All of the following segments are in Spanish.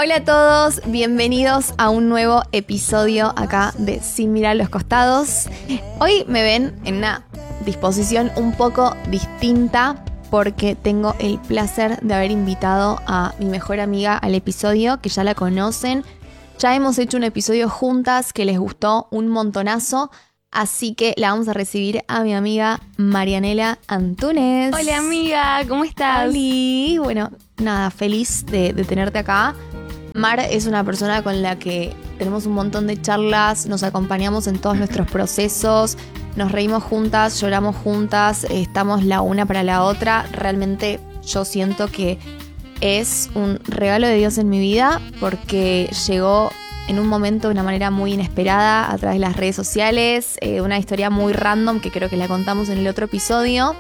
Hola a todos, bienvenidos a un nuevo episodio acá de Sin Mirar los Costados. Hoy me ven en una disposición un poco distinta porque tengo el placer de haber invitado a mi mejor amiga al episodio, que ya la conocen. Ya hemos hecho un episodio juntas que les gustó un montonazo, así que la vamos a recibir a mi amiga Marianela Antunes. Hola amiga, ¿cómo estás? Oli. Bueno, nada, feliz de tenerte acá. Mar es una persona con la que tenemos un montón de charlas, nos acompañamos en todos nuestros procesos, nos reímos juntas, lloramos juntas, estamos la una para la otra. Realmente yo siento que es un regalo de Dios en mi vida porque llegó en un momento de una manera muy inesperada a través de las redes sociales, una historia muy random que creo que la contamos en el otro episodio.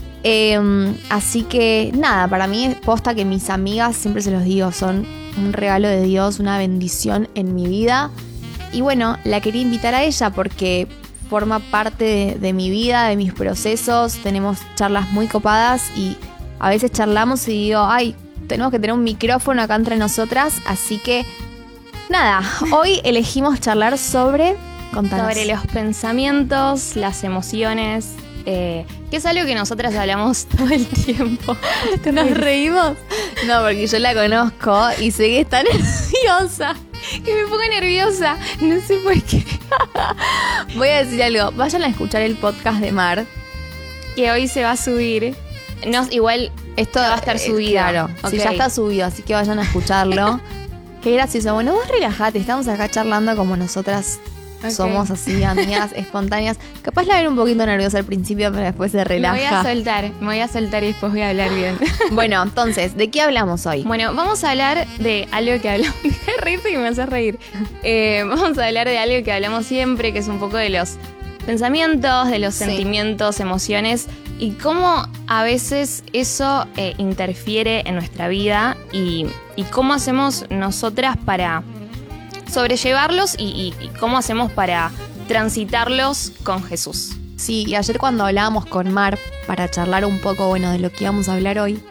Así que nada, para mí es posta que mis amigas, siempre se los digo, son un regalo de Dios, una bendición en mi vida. Y bueno, la quería invitar a ella porque forma parte de mi vida, de mis procesos. Tenemos charlas muy copadas y a veces charlamos y digo, ay, tenemos que tener un micrófono acá entre nosotras. Así que nada, hoy elegimos charlar sobre... Contanos. Sobre los pensamientos, las emociones, que es algo que nosotras hablamos todo el tiempo. ¿Nos reímos? No, porque yo la conozco y sé que está nerviosa. Que me pongo nerviosa, no sé por qué. Voy a decir algo, vayan a escuchar el podcast de Mar, que hoy se va a subir. No, igual esto va a estar subido. Claro, okay. Sí, ya está subido, así que vayan a escucharlo. Qué gracioso. Bueno, vos relajate, estamos acá charlando como nosotras. Okay. Somos así, amigas, espontáneas. Capaz la ven un poquito nerviosa al principio, pero después se relaja. Me voy a soltar y después voy a hablar bien. Bueno, entonces, ¿de qué hablamos hoy? Bueno, vamos a hablar de algo que hablamos. Deja de reírte que me haces reír. Vamos a hablar de algo que hablamos siempre, que es un poco de los pensamientos, de los sentimientos, emociones, y cómo a veces eso interfiere en nuestra vida y cómo hacemos nosotras para sobrellevarlos y cómo hacemos para transitarlos con Jesús. Sí, y ayer cuando hablábamos con Mar para charlar un poco, bueno, de lo que íbamos a hablar hoy,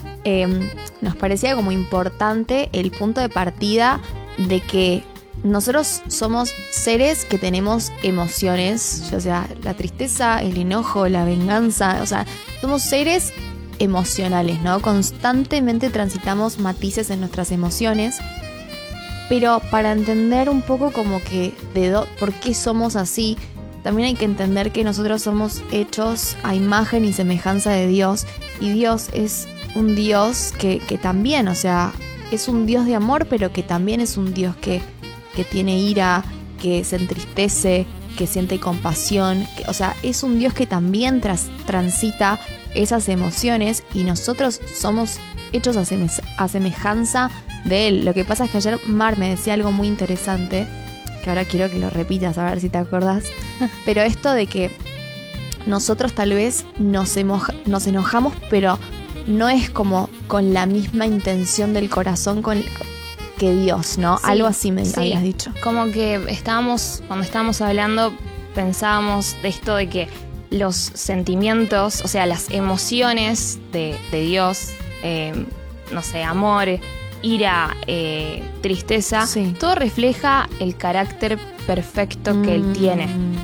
nos parecía como importante el punto de partida de que nosotros somos seres que tenemos emociones, ya sea la tristeza, el enojo, la venganza, o sea, somos seres emocionales, ¿no? Constantemente transitamos matices en nuestras emociones. Pero para entender un poco como que por qué somos así, también hay que entender que nosotros somos hechos a imagen y semejanza de Dios. Y Dios es un Dios que también, o sea, es un Dios de amor, pero que también es un Dios que tiene ira, que se entristece, que siente compasión. O sea, es un Dios que también transita esas emociones y nosotros somos hechos a semejanza de Él. Lo que pasa es que ayer Mar me decía algo muy interesante, que ahora quiero que lo repitas a ver si te acordás. Pero esto de que nosotros tal vez nos enojamos, pero no es como con la misma intención del corazón que Dios, ¿no? Sí, algo así me habías dicho. Como que cuando estábamos hablando, pensábamos de esto de que los sentimientos, o sea, las emociones de Dios, no sé, amor, ira, tristeza, todo refleja el carácter perfecto que Él tiene.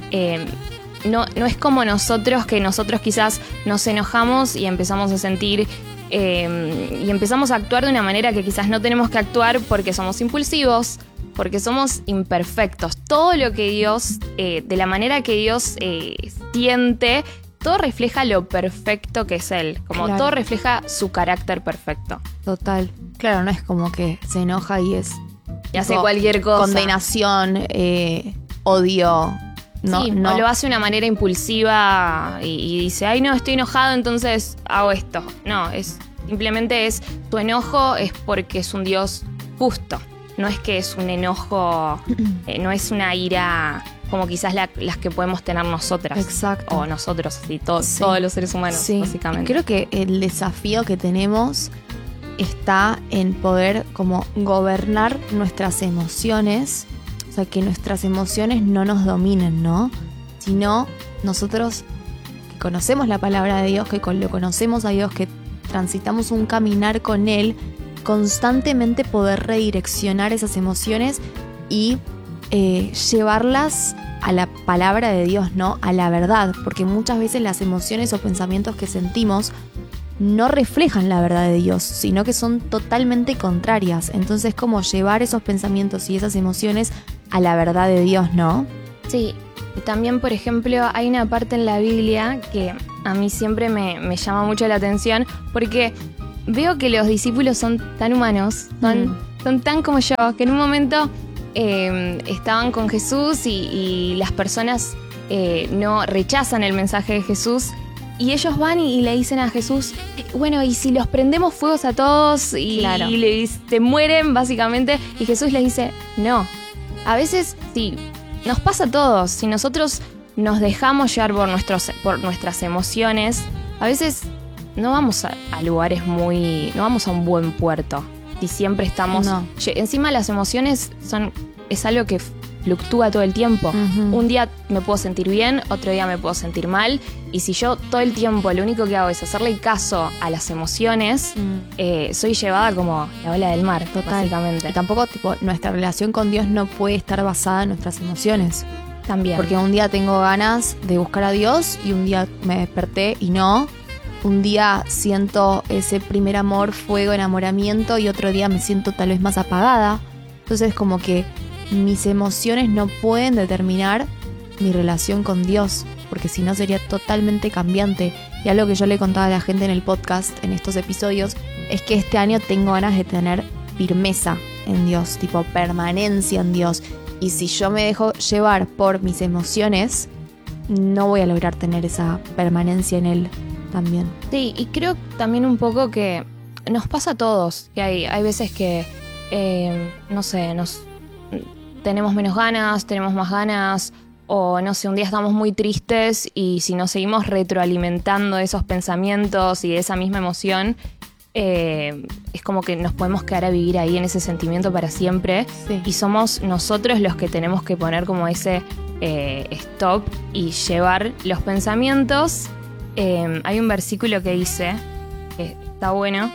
No es como nosotros, que nosotros quizás nos enojamos y empezamos a sentir y empezamos a actuar de una manera que quizás no tenemos que actuar porque somos impulsivos, porque somos imperfectos. Todo lo que Dios, de la manera que Dios siente, todo refleja lo perfecto que es Él. Como claro. Todo refleja su carácter perfecto. Total. Claro, no es como que se enoja y hace cualquier cosa. Condenación, odio. No, sí, no. O lo hace de una manera impulsiva y dice, ay no, estoy enojado, entonces hago esto. No, simplemente tu enojo es porque es un Dios justo. No es que es un enojo, no es una ira como quizás las que podemos tener nosotras. Exacto. O nosotros, así, todos los seres humanos, básicamente. Creo que el desafío que tenemos está en poder como gobernar nuestras emociones. O sea, que nuestras emociones no nos dominen, ¿no? Sino nosotros que conocemos la palabra de Dios, que lo conocemos a Dios, que transitamos un caminar con Él, constantemente poder redireccionar esas emociones y llevarlas a la palabra de Dios, ¿no? A la verdad, porque muchas veces las emociones o pensamientos que sentimos no reflejan la verdad de Dios, sino que son totalmente contrarias. Entonces, como llevar esos pensamientos y esas emociones a la verdad de Dios, ¿no? Sí, también, por ejemplo, hay una parte en la Biblia que a mí siempre me llama mucho la atención, porque veo que los discípulos son tan humanos, son tan como yo, que en un momento estaban con Jesús y las personas no rechazan el mensaje de Jesús, y ellos van y le dicen a Jesús, bueno, ¿y si los prendemos fuegos a todos y se mueren básicamente? Y Jesús les dice, no. A veces, sí, nos pasa a todos. Si nosotros nos dejamos llevar por nuestras emociones, a veces no vamos a lugares no vamos a un buen puerto. Si siempre estamos... No. Encima las emociones es algo que fluctúa todo el tiempo. Un día me puedo sentir bien, otro día me puedo sentir mal. Y si yo todo el tiempo lo único que hago es hacerle caso a las emociones, soy llevada como la ola del mar, básicamente. Y tampoco, nuestra relación con Dios no puede estar basada en nuestras emociones. También. Porque un día tengo ganas de buscar a Dios y un día me desperté y no. Un día siento ese primer amor, fuego, enamoramiento, y otro día me siento tal vez más apagada. Entonces, como que mis emociones no pueden determinar mi relación con Dios, porque si no sería totalmente cambiante. Y algo que yo le contaba a la gente en el podcast, en estos episodios, es que este año tengo ganas de tener firmeza en Dios, permanencia en Dios. Y si yo me dejo llevar por mis emociones, no voy a lograr tener esa permanencia en Él también. Sí, y creo también un poco que nos pasa a todos, que hay veces que, no sé, tenemos menos ganas, tenemos más ganas, o no sé, un día estamos muy tristes y si nos seguimos retroalimentando esos pensamientos y de esa misma emoción, es como que nos podemos quedar a vivir ahí en ese sentimiento para siempre. Sí. Y somos nosotros los que tenemos que poner como ese stop y llevar los pensamientos. Hay un versículo que dice, que está bueno,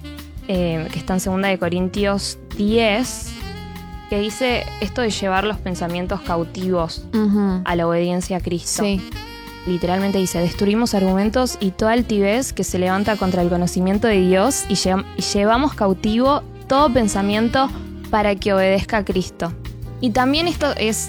que está en 2 Corintios 10, que dice esto de llevar los pensamientos cautivos a la obediencia a Cristo. Sí. Literalmente dice, destruimos argumentos y toda altivez que se levanta contra el conocimiento de Dios y llevamos cautivo todo pensamiento para que obedezca a Cristo. Y también esto es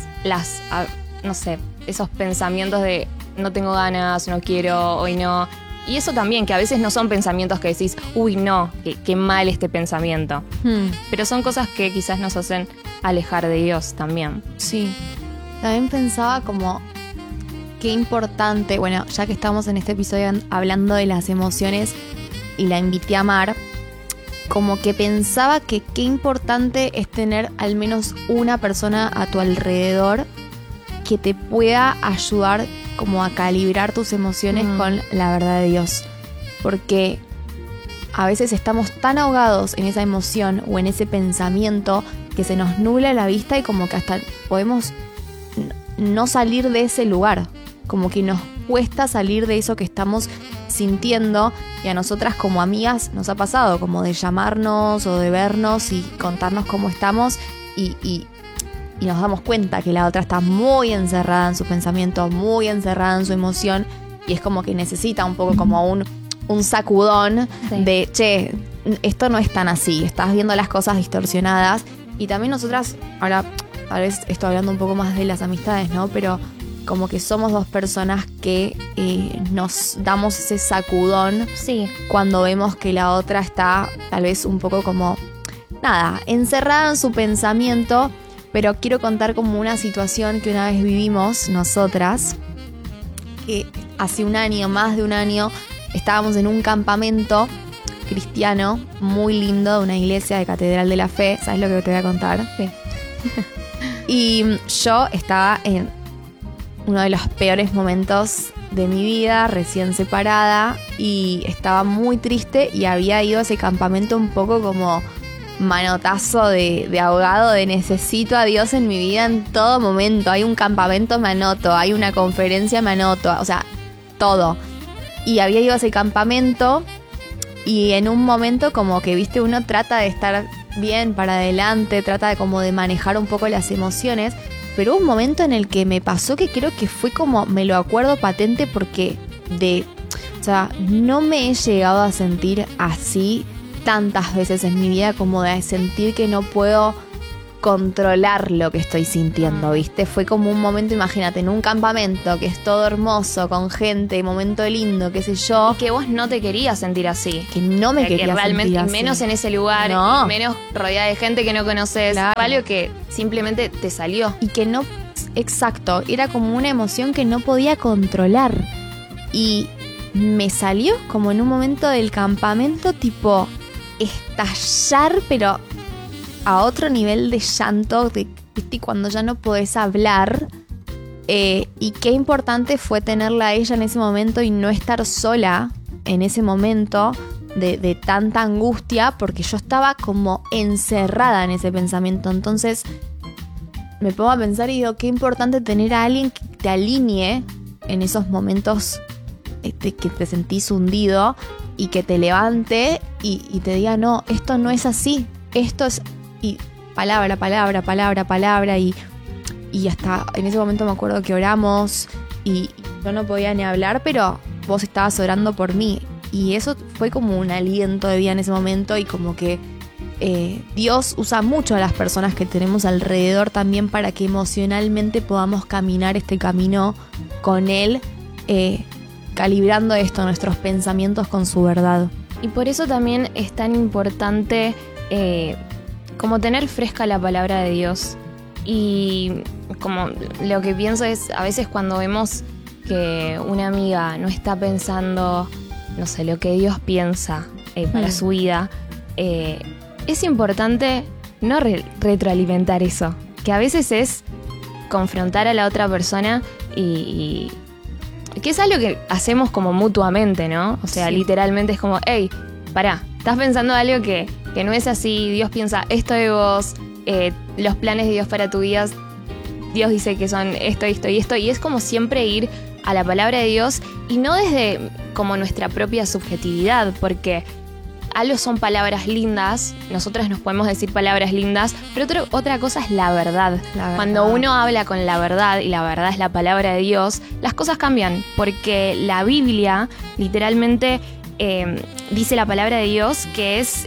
no sé, esos pensamientos de no tengo ganas, no quiero, hoy no. Y eso también, que a veces no son pensamientos que decís, uy, no, qué mal este pensamiento. Pero son cosas que quizás nos hacen alejar de Dios también. Sí. También pensaba como qué importante, bueno, ya que estamos en este episodio hablando de las emociones y la invité a amar, como que pensaba que qué importante es tener al menos una persona a tu alrededor que te pueda ayudar como a calibrar tus emociones con la verdad de Dios. Porque a veces estamos tan ahogados en esa emoción o en ese pensamiento que se nos nubla la vista y como que hasta podemos no salir de ese lugar. Como que nos cuesta salir de eso que estamos sintiendo, y a nosotras como amigas nos ha pasado como de llamarnos o de vernos y contarnos cómo estamos y nos damos cuenta que la otra está muy encerrada en su pensamiento, muy encerrada en su emoción, y es como que necesita un poco como un sacudón de, che, esto no es tan así, estás viendo las cosas distorsionadas. Y también nosotras, ahora tal vez estoy hablando un poco más de las amistades, ¿no? Pero como que somos dos personas que nos damos ese sacudón cuando vemos que la otra está tal vez un poco como, encerrada en su pensamiento. Pero quiero contar como una situación que una vez vivimos nosotras, que hace más de un año, estábamos en un campamento cristiano muy lindo de una iglesia de Catedral de la Fe. ¿Sabes lo que te voy a contar? Sí. Y yo estaba en uno de los peores momentos de mi vida, recién separada, y estaba muy triste y había ido a ese campamento un poco como manotazo de ahogado, de necesito a Dios en mi vida en todo momento. Hay un campamento, me anoto, hay una conferencia, me anoto, o sea, todo. Y había ido a ese campamento Y en un momento como que, viste, uno trata de estar bien para adelante, trata de como de manejar un poco las emociones, pero hubo un momento en el que me pasó que creo que fue como, me lo acuerdo patente porque o sea, no me he llegado a sentir así tantas veces en mi vida, como de sentir que no puedo controlar lo que estoy sintiendo, ¿viste? Fue como un momento, imagínate, en un campamento que es todo hermoso, con gente, momento lindo, qué sé yo. Y que vos no te querías sentir así. Que no me quería realmente, sentir así. Menos en ese lugar, No. menos rodeada de gente que no conoces. Claro. Algo que simplemente te salió. Y que no, exacto, era como una emoción que no podía controlar. Y me salió como en un momento del campamento, tipo, estallar, pero a otro nivel de llanto, ¿viste? Cuando ya no podés hablar. Y qué importante fue tenerla a ella en ese momento y no estar sola en ese momento de tanta angustia, porque yo estaba como encerrada en ese pensamiento. Entonces me pongo a pensar y digo, qué importante tener a alguien que te alinee en esos momentos que te sentís hundido y que te levante y te diga, no, esto no es así, esto es... Y palabra y hasta en ese momento me acuerdo que oramos y yo no podía ni hablar, pero vos estabas orando por mí y eso fue como un aliento de vida en ese momento y como que Dios usa mucho a las personas que tenemos alrededor también para que emocionalmente podamos caminar este camino con Él, calibrando esto, nuestros pensamientos con su verdad. Y por eso también es tan importante como tener fresca la palabra de Dios. Y como lo que pienso es, a veces cuando vemos que una amiga no está pensando, no sé, lo que Dios piensa para su vida, es importante no retroalimentar eso, que a veces es confrontar a la otra persona y que es algo que hacemos como mutuamente, ¿no? O sea, sí. Literalmente es como, hey, pará, estás pensando algo que no es así, Dios piensa esto de vos, los planes de Dios para tu vida, Dios dice que son esto y esto, y es como siempre ir a la palabra de Dios y no desde como nuestra propia subjetividad, porque algo son palabras lindas, nosotras nos podemos decir palabras lindas, pero otra cosa es la verdad. Cuando uno habla con la verdad, y la verdad es la palabra de Dios, las cosas cambian, porque la Biblia literalmente dice la palabra de Dios que es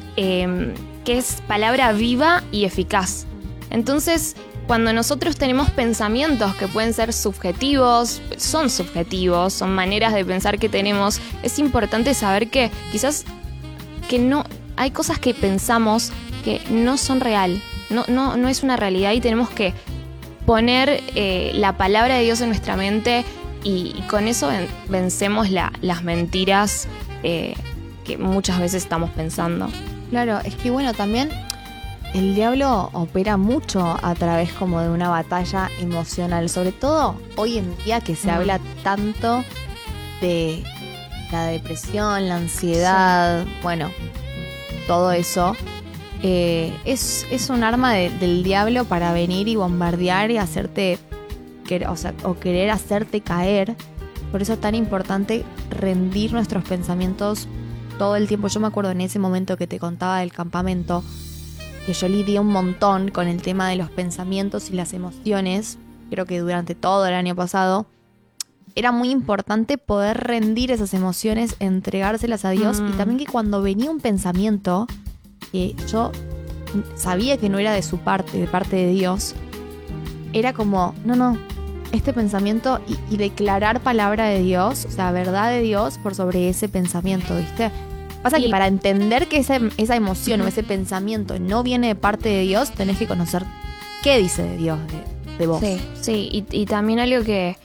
palabra viva y eficaz. Entonces, cuando nosotros tenemos pensamientos que pueden ser subjetivos, son maneras de pensar que tenemos, es importante saber que quizás que no hay cosas que pensamos que no son real, no es una realidad, y tenemos que poner la palabra de Dios en nuestra mente y con eso vencemos las mentiras que muchas veces estamos pensando. Claro, es que bueno, también el diablo opera mucho a través como de una batalla emocional, sobre todo hoy en día que se habla tanto de la depresión, la ansiedad, sí. Bueno, todo eso es un arma del diablo para venir y bombardear y hacerte o querer hacerte caer. Por eso es tan importante rendir nuestros pensamientos todo el tiempo. Yo me acuerdo en ese momento que te contaba del campamento, que yo lidié un montón con el tema de los pensamientos y las emociones, creo que durante todo el año pasado. Era muy importante poder rendir esas emociones, entregárselas a Dios, y también que cuando venía un pensamiento que yo sabía que no era de su parte, de parte de Dios, era como, no, este pensamiento y declarar palabra de Dios, o sea, verdad de Dios por sobre ese pensamiento, ¿viste? Pasa que para entender que esa emoción o ese pensamiento no viene de parte de Dios, tenés que conocer qué dice de Dios, de vos. Sí, y también algo que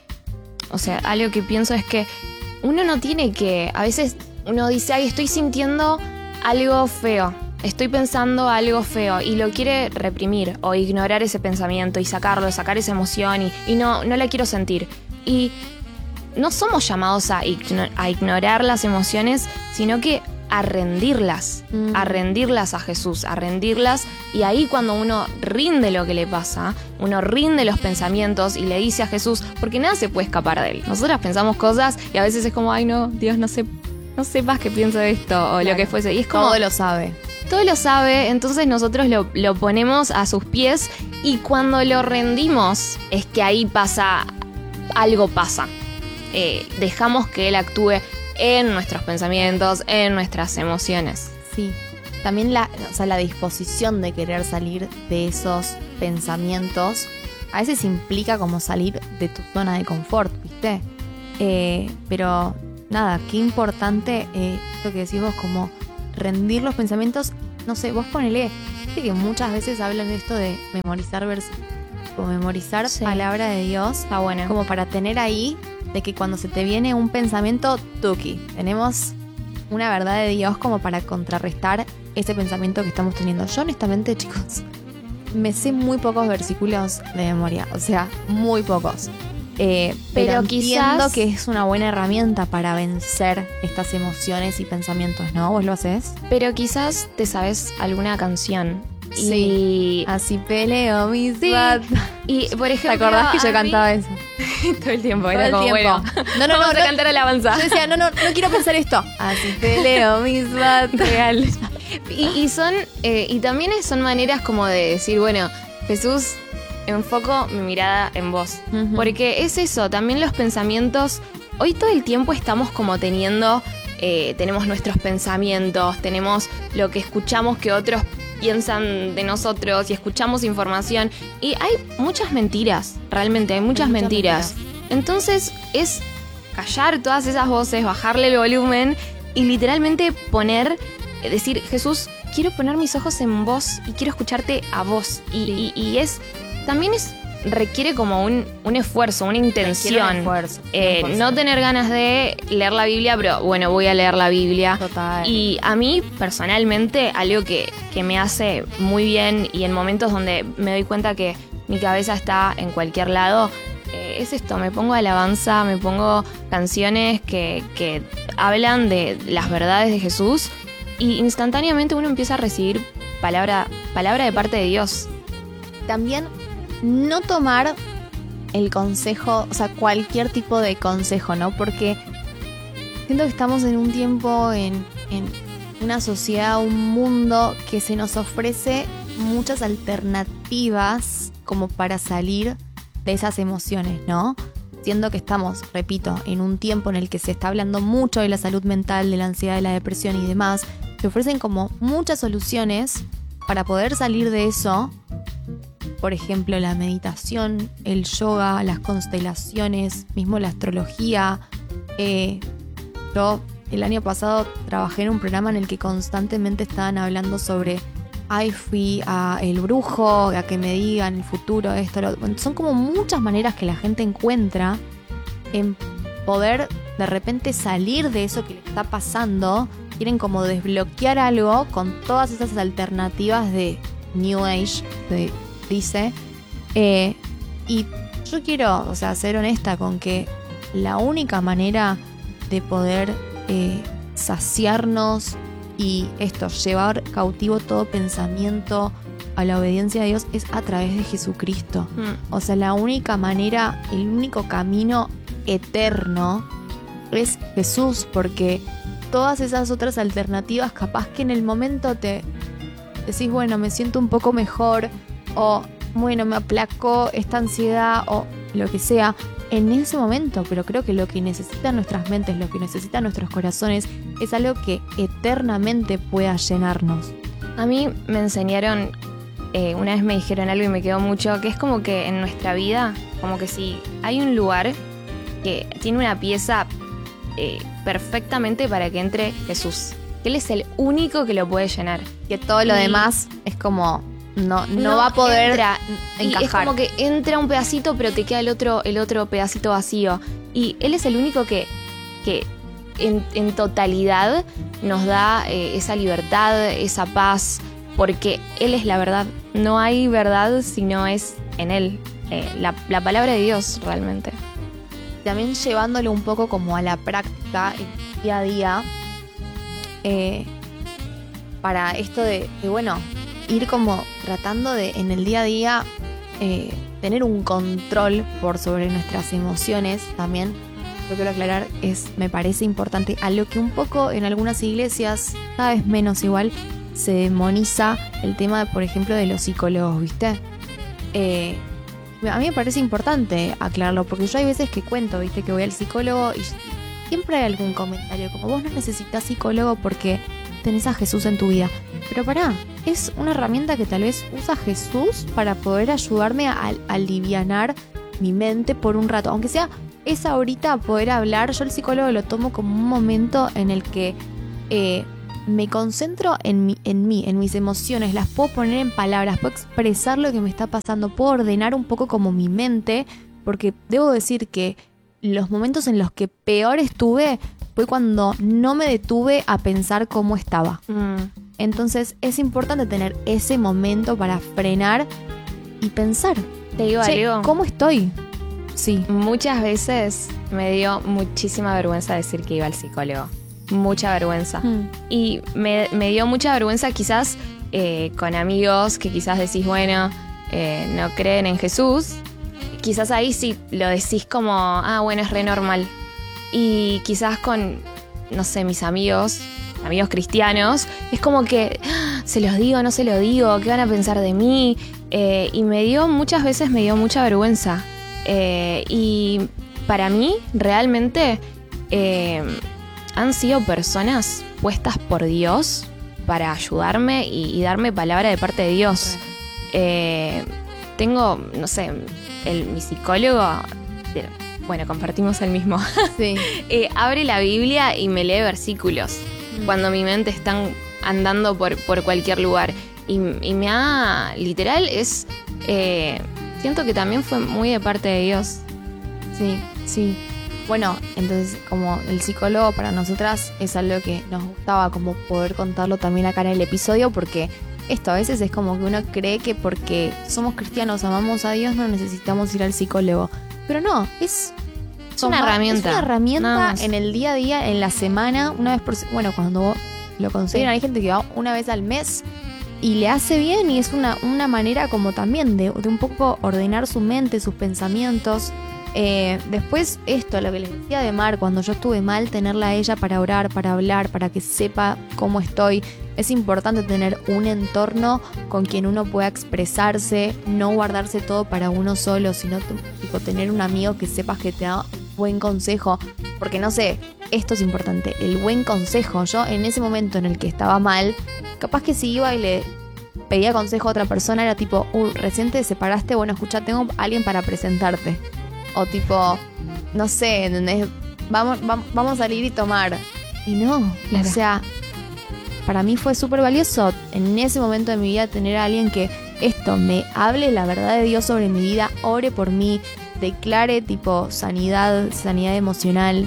pienso es que uno no tiene que, a veces uno dice, ay, estoy sintiendo algo feo, estoy pensando algo feo, y lo quiere reprimir o ignorar ese pensamiento y sacar esa emoción y no la quiero sentir. Y no somos llamados a ignorar las emociones, sino que a rendirlas a Jesús, a rendirlas, y ahí cuando uno rinde lo que le pasa, uno rinde los pensamientos y le dice a Jesús, porque nada se puede escapar de él. Nosotras pensamos cosas y a veces es como, ay no, Dios, no sé no sepas qué pienso de esto o lo que fuese. Y es como... Todo lo sabe. Todo lo sabe, entonces nosotros lo ponemos a sus pies y cuando lo rendimos es que ahí algo pasa. Dejamos que Él actúe en nuestros pensamientos, en nuestras emociones. Sí. También la disposición de querer salir de esos pensamientos a veces implica como salir de tu zona de confort, ¿viste? Pero nada, qué importante lo que decís vos, como rendir los pensamientos. No sé, vos ponele, viste que muchas veces hablan de esto de memorizar o memorizar palabra de Dios. Está bueno. Como para tener ahí de que cuando se te viene un pensamiento, tuki, tenemos una verdad de Dios como para contrarrestar ese pensamiento que estamos teniendo. Yo honestamente, chicos, me sé muy pocos versículos de memoria, o sea, muy pocos. Pero entiendo quizás que es una buena herramienta para vencer estas emociones y pensamientos, ¿no? ¿Vos lo haces? Pero quizás te sabes alguna canción. Sí. Así peleo mis batallas. Y por ejemplo, ¿te acordás que yo cantaba eso? Todo el tiempo, Todo era el como, tiempo. bueno, No, vamos a cantar alabanza. Yo decía, no quiero pensar esto. Así peleo mis batallas. Real. Y también son maneras como de decir, bueno, Jesús, enfoco mi mirada en vos. Uh-huh. Porque es eso, también los pensamientos. Hoy todo el tiempo estamos como tenemos nuestros pensamientos, tenemos lo que escuchamos que otros piensan de nosotros y escuchamos información. Y hay muchas mentiras, realmente hay muchas mentiras. Entonces es callar todas esas voces, bajarle el volumen y literalmente decir, Jesús, quiero poner mis ojos en vos y quiero escucharte a vos. Y también requiere como un esfuerzo, una intención. No tener ganas de leer la Biblia, pero bueno, voy a leer la Biblia. Total. Y a mí, personalmente, algo que me hace muy bien y en momentos donde me doy cuenta que mi cabeza está en cualquier lado, es esto, me pongo alabanza, me pongo canciones que hablan de las verdades de Jesús y instantáneamente uno empieza a recibir palabra de parte de Dios. También no tomar el consejo, o sea, cualquier tipo de consejo, ¿no? Porque siento que estamos en un tiempo, en una sociedad, un mundo que se nos ofrece muchas alternativas como para salir de esas emociones, ¿no? Siendo que estamos, repito, en un tiempo en el que se está hablando mucho de la salud mental, de la ansiedad, de la depresión y demás, se ofrecen como muchas soluciones para poder salir de eso. Por ejemplo, la meditación, el yoga, las constelaciones, mismo la astrología. Yo el año pasado trabajé en un programa en el que constantemente estaban hablando sobre fui a el brujo, a que me digan el futuro, esto, lo otro. Son como muchas maneras que la gente encuentra en poder de repente salir de eso que le está pasando. Quieren como desbloquear algo con todas esas alternativas de New Age, dice. Y yo quiero, o sea, ser honesta con que la única manera de poder saciarnos y llevar cautivo todo pensamiento a la obediencia a Dios es a través de Jesucristo. O sea, la única manera, el único camino eterno es Jesús, porque todas esas otras alternativas capaz que en el momento te decís, bueno, me siento un poco mejor, o bueno, me aplacó esta ansiedad, o lo que sea, en ese momento, pero creo que lo que necesitan nuestras mentes, lo que necesitan nuestros corazones, es algo que eternamente pueda llenarnos. A mí me enseñaron, una vez me dijeron algo y me quedó mucho, que es como que en nuestra vida, como que si hay un lugar que tiene una pieza perfectamente para que entre Jesús, que Él es el único que lo puede llenar. Que todo lo demás es como... No va a poder encajar. Y es como que entra un pedacito, pero te queda el otro pedacito vacío. Y Él es el único que en totalidad nos da esa libertad, esa paz, porque Él es la verdad. No hay verdad si no es en Él. La palabra de Dios, realmente. También llevándolo un poco como a la práctica, el día a día, para esto de bueno, ir como tratando de en el día a día tener un control sobre nuestras emociones también. lo quiero aclarar, me parece importante, a lo que un poco en algunas iglesias, cada vez menos igual, se demoniza el tema, por ejemplo, de los psicólogos, ¿viste? A mí me parece importante aclararlo, porque yo hay veces que cuento, ¿viste? Que voy al psicólogo y siempre hay algún comentario, como vos no necesitas psicólogo porque tenés a Jesús en tu vida. Pero pará, es una herramienta que tal vez usa Jesús para poder ayudarme a alivianar mi mente por un rato, aunque sea esa horita poder hablar. Yo el psicólogo lo tomo como un momento en el que me concentro en mí, en mis emociones, las puedo poner en palabras, puedo expresar lo que me está pasando, puedo ordenar un poco como mi mente, porque debo decir que los momentos en los que peor estuve fue cuando no me detuve a pensar cómo estaba. Entonces es importante tener ese momento para frenar y pensar. Te digo algo. ¿Cómo estoy? Sí. Muchas veces me dio muchísima vergüenza decir que iba al psicólogo. Mucha vergüenza. Y me dio mucha vergüenza quizás con amigos que quizás decís, bueno, no creen en Jesús. Quizás ahí sí lo decís como, bueno, es re normal. Y quizás con, no sé, mis amigos cristianos, es como que, ¿se los digo, no se lo digo? ¿Qué van a pensar de mí? Y muchas veces me dio mucha vergüenza. Y para mí, realmente, han sido personas puestas por Dios para ayudarme y darme palabra de parte de Dios. Tengo, no sé, mi psicólogo, bueno, compartimos el mismo. Sí. Abre la Biblia y me lee versículos cuando mi mente está andando por cualquier lugar. Y me ha, literal, siento que también fue muy de parte de Dios. Sí. Bueno, entonces como el psicólogo para nosotras es algo que nos gustaba como poder contarlo también acá en el episodio, porque esto a veces es como que uno cree que porque somos cristianos, amamos a Dios, no necesitamos ir al psicólogo. Pero no, es una herramienta. Es una herramienta en el día a día, en la semana, una vez por bueno, cuando lo consideran, hay gente que va una vez al mes y le hace bien, y es una manera como también de un poco ordenar su mente, sus pensamientos. Después esto, lo que les decía de Mar, cuando yo estuve mal, tenerla a ella para orar, para hablar, para que sepa cómo estoy. Es importante tener un entorno con quien uno pueda expresarse, no guardarse todo para uno solo, sino tipo tener un amigo que sepas que te da buen consejo, porque no sé, esto es importante, el buen consejo. Yo en ese momento en el que estaba mal, capaz que si iba y le pedía consejo a otra persona, era tipo, recién te separaste, bueno, escucha, tengo a alguien para presentarte. O tipo, no sé, ¿entendés? Vamos a salir y tomar. Y no, claro. O sea, para mí fue súper valioso en ese momento de mi vida tener a alguien que me hable la verdad de Dios sobre mi vida, ore por mí, declare tipo sanidad emocional.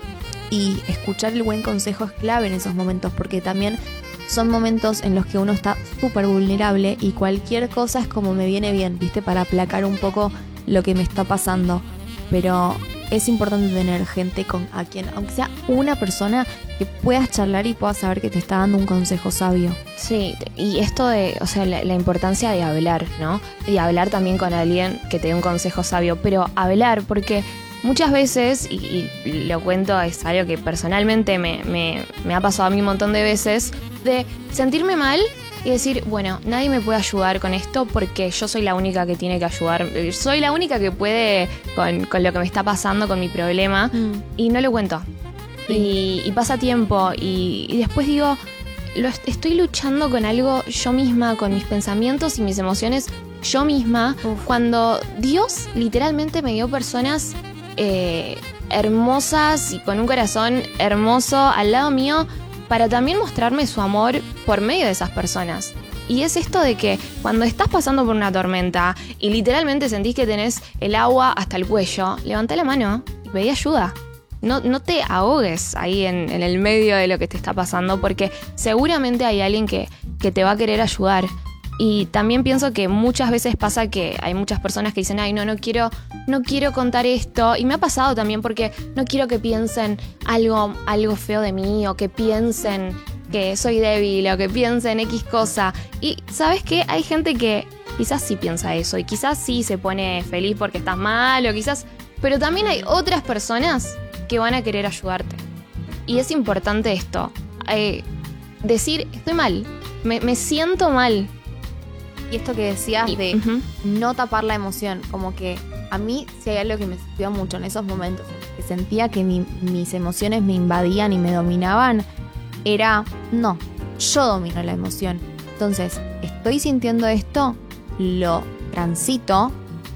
Y escuchar el buen consejo es clave en esos momentos, porque también son momentos en los que uno está súper vulnerable y cualquier cosa es como me viene bien, ¿viste? Para aplacar un poco lo que me está pasando. Pero es importante tener gente a quien, aunque sea una persona, que puedas charlar y puedas saber que te está dando un consejo sabio. Sí, y esto de, o sea, la importancia de hablar, ¿no? Y hablar también con alguien que te dé un consejo sabio, pero hablar, porque muchas veces, y lo cuento, es algo que personalmente me ha pasado a mí un montón de veces, de sentirme mal y decir, bueno, nadie me puede ayudar con esto porque yo soy la única que tiene que ayudar. Soy la única que puede con lo que me está pasando, con mi problema, y no lo cuento. Sí. Y pasa tiempo y después digo, estoy luchando con algo yo misma, con mis pensamientos y mis emociones yo misma, cuando Dios literalmente me dio personas hermosas y con un corazón hermoso al lado mío, para también mostrarme su amor por medio de esas personas. Y es esto de que cuando estás pasando por una tormenta y literalmente sentís que tenés el agua hasta el cuello, levantá la mano y pedí ayuda. No te ahogues ahí en el medio de lo que te está pasando, porque seguramente hay alguien que te va a querer ayudar. Y también pienso que muchas veces pasa que hay muchas personas que dicen, ay, no quiero contar esto. Y me ha pasado también porque no quiero que piensen algo feo de mí, o que piensen que soy débil, o que piensen X cosa. Y ¿sabes qué? Hay gente que quizás sí piensa eso, y quizás sí se pone feliz porque estás mal, o quizás... Pero también hay otras personas porque van a querer ayudarte. Y es importante esto, decir, estoy mal, me siento mal. Y esto que decías de no tapar la emoción, como que a mí, si hay algo que me sirvió mucho en esos momentos, que sentía que mis emociones me invadían y me dominaban, era, no, yo domino la emoción. Entonces, estoy sintiendo esto, transito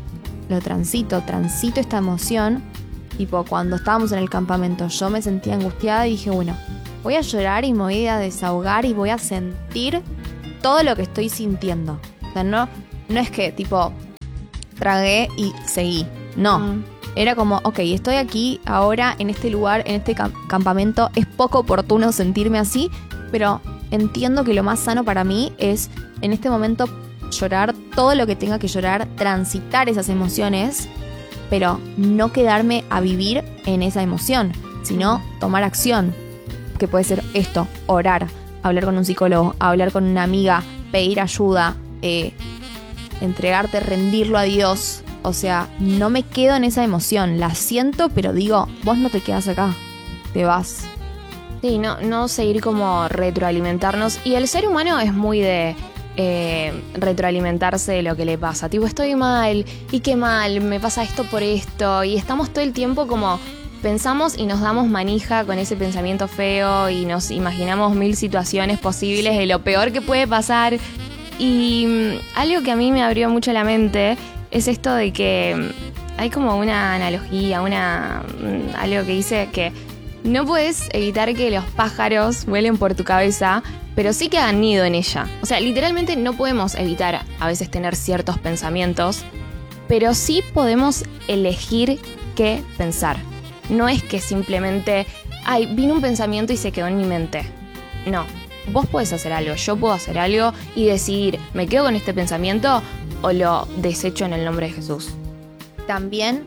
esta emoción. Tipo, cuando estábamos en el campamento, yo me sentía angustiada y dije, bueno, voy a llorar y me voy a desahogar y voy a sentir todo lo que estoy sintiendo. O sea, no es que, tipo, tragué y seguí. No. Era como, ok, estoy aquí, ahora, en este lugar, en este campamento. Es poco oportuno sentirme así, pero entiendo que lo más sano para mí es, en este momento, llorar todo lo que tenga que llorar, transitar esas emociones, pero no quedarme a vivir en esa emoción, sino tomar acción, que puede ser esto, orar, hablar con un psicólogo, hablar con una amiga, pedir ayuda, entregarte, rendirlo a Dios. O sea, no me quedo en esa emoción, la siento, pero digo, vos no te quedas acá, te vas. Sí, no seguir como retroalimentarnos. Y el ser humano es muy de retroalimentarse de lo que le pasa. Tipo, estoy mal, y qué mal, me pasa esto por esto. Y estamos todo el tiempo como pensamos y nos damos manija con ese pensamiento feo y nos imaginamos 1000 situaciones posibles de lo peor que puede pasar. Y algo que a mí me abrió mucho la mente es esto de que hay como una analogía, algo que dice que no puedes evitar que los pájaros vuelen por tu cabeza, pero sí que hagan nido en ella. O sea, literalmente no podemos evitar a veces tener ciertos pensamientos, pero sí podemos elegir qué pensar. No es que simplemente, vino un pensamiento y se quedó en mi mente. No, vos podés hacer algo, yo puedo hacer algo y decidir, ¿me quedo con este pensamiento o lo desecho en el nombre de Jesús? También,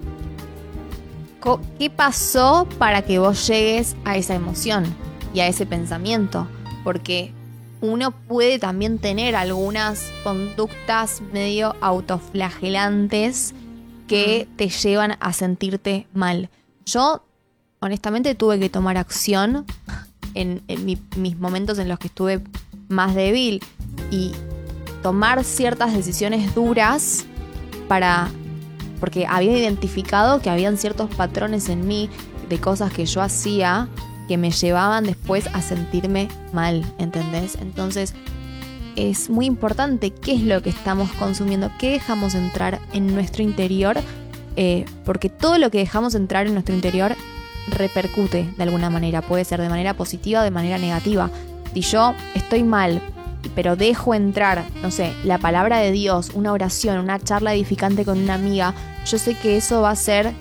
¿qué pasó para que vos llegues a esa emoción y a ese pensamiento? Porque uno puede también tener algunas conductas medio autoflagelantes que te llevan a sentirte mal. Yo, honestamente, tuve que tomar acción en mis momentos en los que estuve más débil y tomar ciertas decisiones duras porque había identificado que habían ciertos patrones en mí de cosas que yo hacía que me llevaban después a sentirme mal, ¿entendés? Entonces es muy importante qué es lo que estamos consumiendo, qué dejamos entrar en nuestro interior, porque todo lo que dejamos entrar en nuestro interior repercute de alguna manera, puede ser de manera positiva o de manera negativa. Si yo estoy mal, pero dejo entrar, no sé, la palabra de Dios, una oración, una charla edificante con una amiga, yo sé que eso va a ser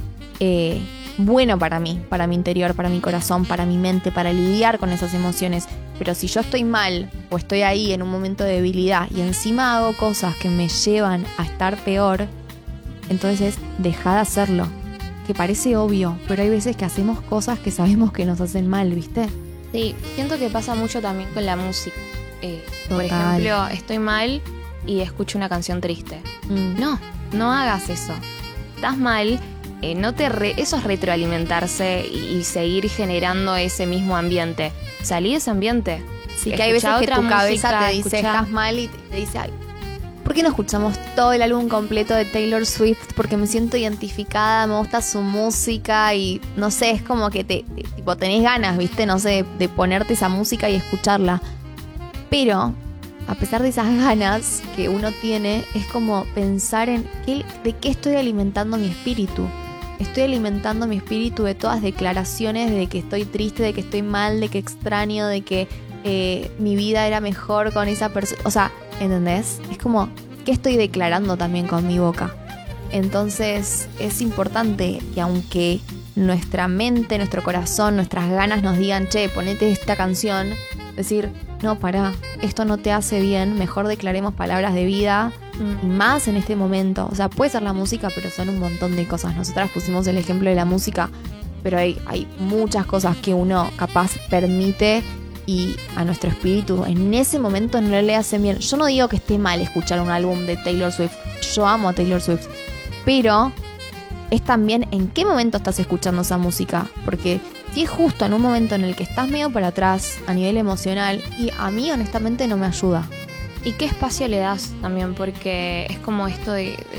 bueno para mí, para mi interior, para mi corazón, para mi mente, para lidiar con esas emociones. Pero si yo estoy mal o estoy ahí en un momento de debilidad y encima hago cosas que me llevan a estar peor, entonces deja de hacerlo. Que parece obvio, pero hay veces que hacemos cosas que sabemos que nos hacen mal, ¿viste? Sí, siento que pasa mucho también con la música. Por ejemplo, estoy mal y escucho una canción triste. No hagas eso. Estás mal, eso es retroalimentarse y seguir generando ese mismo ambiente. Salí de ese ambiente. Sí, que hay veces que tu cabeza te dice estás mal y te dice, ay, ¿por qué no escuchamos todo el álbum completo de Taylor Swift? Porque me siento identificada, me gusta su música y no sé, es como que tipo tenés ganas, ¿viste? No sé, de ponerte esa música y escucharla. Pero, a pesar de esas ganas que uno tiene, es como pensar en de qué estoy alimentando mi espíritu. Estoy alimentando mi espíritu de todas declaraciones de que estoy triste, de que estoy mal, de que extraño, de que mi vida era mejor con esa persona. O sea, ¿entendés? Es como, ¿qué estoy declarando también con mi boca? Entonces, es importante que aunque nuestra mente, nuestro corazón, nuestras ganas nos digan, che, ponete esta canción, decir, no, pará, esto no te hace bien, mejor declaremos palabras de vida, y más en este momento. O sea, puede ser la música, pero son un montón de cosas. Nosotras pusimos el ejemplo de la música, pero hay muchas cosas que uno capaz permite y a nuestro espíritu en ese momento no le hacen bien. Yo no digo que esté mal escuchar un álbum de Taylor Swift, yo amo a Taylor Swift, pero es también en qué momento estás escuchando esa música. Porque si es justo en un momento en el que estás medio para atrás a nivel emocional, y a mí honestamente no me ayuda. ¿Y qué espacio le das también? Porque es como esto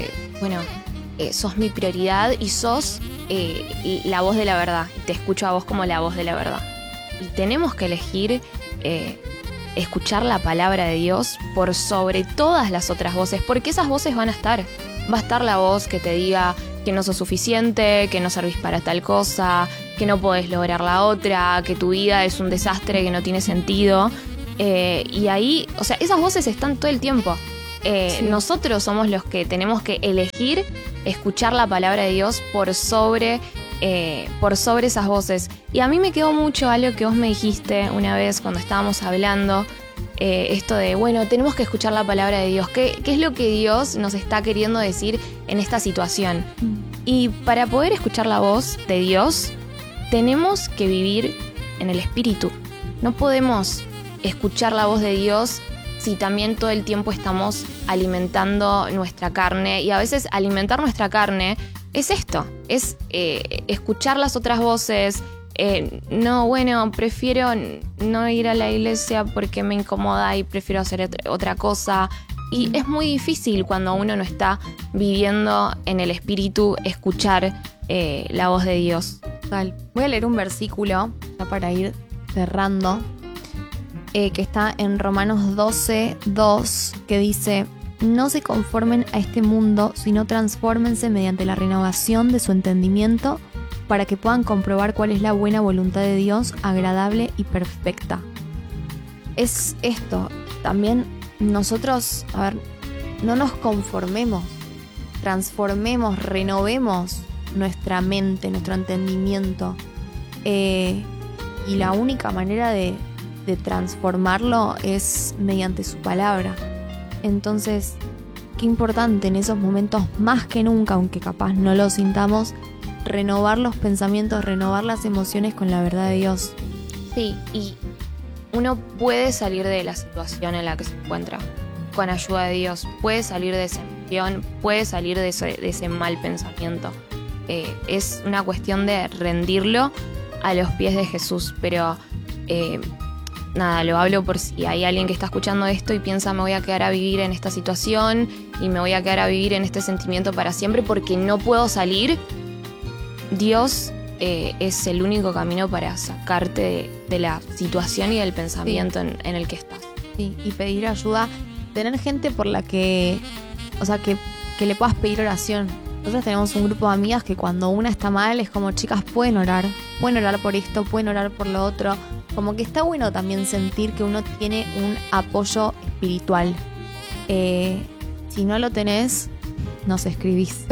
sos mi prioridad y sos la voz de la verdad. Te escucho a vos como la voz de la verdad. Y tenemos que elegir escuchar la palabra de Dios por sobre todas las otras voces, porque esas voces van a estar. Va a estar la voz que te diga que no sos suficiente, que no servís para tal cosa, que no podés lograr la otra, que tu vida es un desastre, que no tiene sentido. Y ahí, o sea, esas voces están todo el tiempo. Sí. Nosotros somos los que tenemos que elegir escuchar la palabra de Dios por sobre esas voces. Y a mí me quedó mucho algo que vos me dijiste una vez cuando estábamos hablando, esto de, tenemos que escuchar la palabra de Dios. ¿Qué es lo que Dios nos está queriendo decir en esta situación? Y para poder escuchar la voz de Dios, tenemos que vivir en el Espíritu. No podemos escuchar la voz de Dios si también todo el tiempo estamos alimentando nuestra carne. Y a veces alimentar nuestra carne es esto, es escuchar las otras voces. Prefiero no ir a la iglesia porque me incomoda y prefiero hacer otra cosa. Y es muy difícil cuando uno no está viviendo en el Espíritu escuchar la voz de Dios. Total. Voy a leer un versículo ya para ir cerrando, que está en Romanos 12:2, que dice: no se conformen a este mundo, sino transfórmense mediante la renovación de su entendimiento, para que puedan comprobar cuál es la buena voluntad de Dios, agradable y perfecta. Es esto, también nosotros, no nos conformemos, transformemos, renovemos nuestra mente, nuestro entendimiento. Y la única manera de transformarlo es mediante su palabra. Entonces, qué importante en esos momentos, más que nunca, aunque capaz no lo sintamos, renovar los pensamientos, renovar las emociones con la verdad de Dios. Sí, y uno puede salir de la situación en la que se encuentra con ayuda de Dios, puede salir de esa emoción, puede salir de ese mal pensamiento. Es una cuestión de rendirlo a los pies de Jesús, pero lo hablo por si hay alguien que está escuchando esto y piensa: me voy a quedar a vivir en esta situación y me voy a quedar a vivir en este sentimiento para siempre porque no puedo salir. Dios es el único camino para sacarte de la situación y del pensamiento en el que estás. Sí, y pedir ayuda, tener gente por la que le puedas pedir oración. Nosotros tenemos un grupo de amigas que cuando una está mal es como: chicas, pueden orar por esto, pueden orar por lo otro. Como que está bueno también sentir que uno tiene un apoyo espiritual. Si no lo tenés, nos escribís.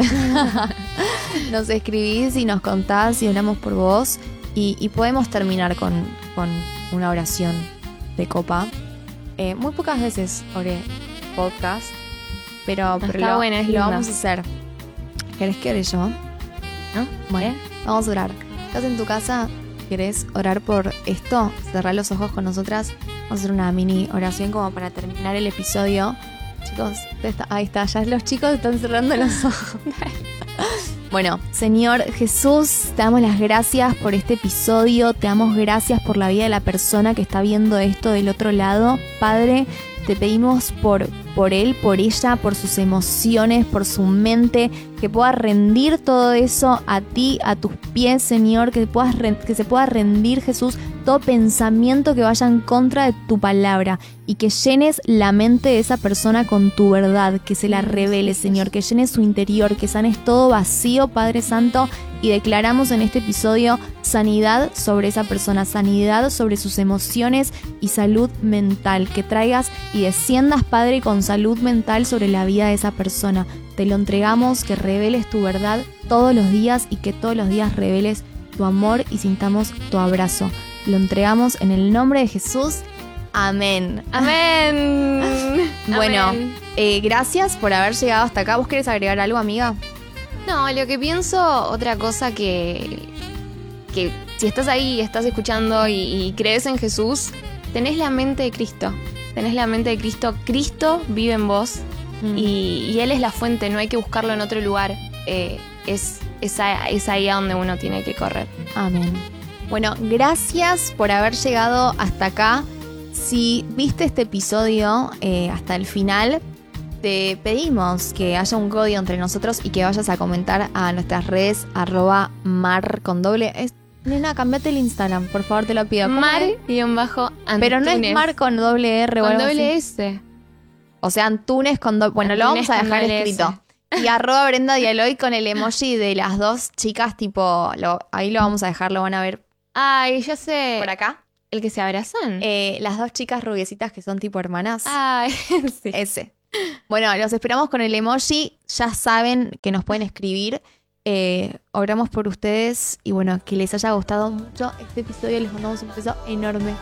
Nos escribís y nos contás y oramos por vos. Y podemos terminar con una oración de copa. Muy pocas veces oré podcast, pero lo vamos a hacer. ¿Querés que ore yo? ¿No? Bueno, vamos a orar. ¿Estás en tu casa? ¿Querés orar por esto? Cerrá los ojos con nosotras. Vamos a hacer una mini oración como para terminar el episodio. Chicos, ahí está, ya los chicos están cerrando los ojos. Bueno, Señor Jesús, te damos las gracias por este episodio. Te damos gracias por la vida de la persona que está viendo esto del otro lado. Padre, te pedimos por él, por ella, por sus emociones, por su mente, que pueda rendir todo eso a ti, a tus pies, Señor, que se pueda rendir, Jesús, todo pensamiento que vaya en contra de tu palabra, y que llenes la mente de esa persona con tu verdad, que se la reveles, Señor, que llenes su interior, que sanes todo vacío, Padre Santo, y declaramos en este episodio sanidad sobre esa persona, sanidad sobre sus emociones y salud mental, que traigas y desciendas, Padre, con salud mental sobre la vida de esa persona. Te lo entregamos, que reveles tu verdad todos los días y que todos los días reveles tu amor y sintamos tu abrazo. Lo entregamos en el nombre de Jesús. Amén. Amén. Bueno, gracias por haber llegado hasta acá. ¿Vos querés agregar algo, amiga? No, lo que pienso, otra cosa que si estás ahí y estás escuchando y crees en Jesús, tenés la mente de Cristo. Tenés la mente de Cristo. Cristo vive en vos y Él es la fuente, no hay que buscarlo en otro lugar. es ahí a donde uno tiene que correr. Amén. Bueno, gracias por haber llegado hasta acá. Si viste este episodio hasta el final, te pedimos que haya un código entre nosotros y que vayas a comentar a nuestras redes @mar con doble. Nena, cambiate el Instagram, por favor, te lo pido. Mar_Antunes. Pero no es Mar con doble R o con algo doble así. S. O sea, Antunes con doble. Bueno, lo vamos Antunes a con dejar doble escrito. S. Y @Brenda Dialoy con el emoji de las dos chicas, tipo. Ahí lo vamos a dejar, lo van a ver Ay, ya sé. por acá. ¿El que se abrazan? Las dos chicas rubiecitas que son tipo hermanas. Ay, sí. Ese. Bueno, los esperamos con el emoji. Ya saben que nos pueden escribir. Oramos por ustedes. Y bueno, que les haya gustado mucho este episodio. Les mandamos un beso enorme.